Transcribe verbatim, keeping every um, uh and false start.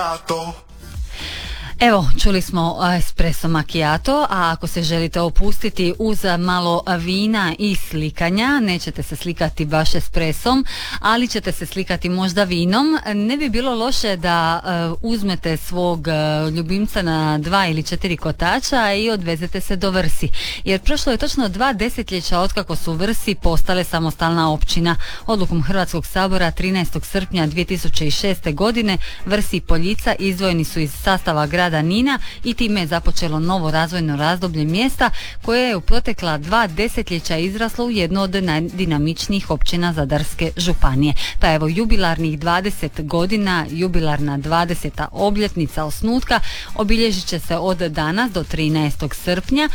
Evo, čuli smo espresso macchiato, a ako se želite opustiti uz malo vina i slikanja, nećete se slikati baš espressom, ali ćete se slikati možda vinom, ne bi bilo loše da uh, uzmete svog uh, ljubimca na dva ili četiri kotača i odvezete se do Vrsi. Jer prošlo je točno dva desetljeća otkako su Vrsi postale samostalna općina. Odlukom Hrvatskog sabora trinaestog srpnja dvije tisuće šeste. godine Vrsi i Poljica izdvojeni su iz sastava grada Nina i time je započelo novo razvojno razdoblje mjesta koje je u protekla dva desetljeća izraslo u jednu od najdinamičnijih općina Zadarske županije. Pa evo, jubilarnih dvadeset godina, jubilarna dvadeseta obljetnica osnutka obilježit će se od danas do trinaestog srpnja.